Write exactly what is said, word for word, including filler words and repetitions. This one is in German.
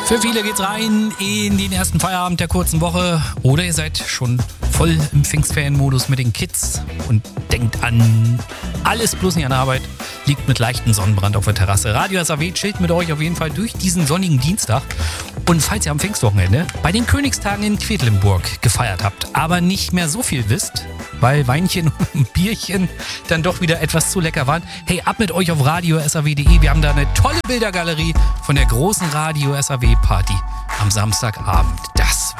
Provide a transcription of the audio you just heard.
Für viele geht's rein in den ersten Feierabend der kurzen Woche. Oder ihr seid schon voll im Pfingstferienmodus mit den Kids und denkt an alles bloß nicht an der Arbeit. Liegt mit leichtem Sonnenbrand auf der Terrasse. Radio S A W chillt mit euch auf jeden Fall durch diesen sonnigen Dienstag. Und falls ihr am Pfingstwochenende bei den Königstagen in Quedlinburg gefeiert habt, aber nicht mehr so viel wisst, weil Weinchen und Bierchen dann doch wieder etwas zu lecker waren. Hey, ab mit euch auf radio s a w punkt de. Wir haben da eine tolle Bildergalerie von der großen Radio S A W Party am Samstagabend. Das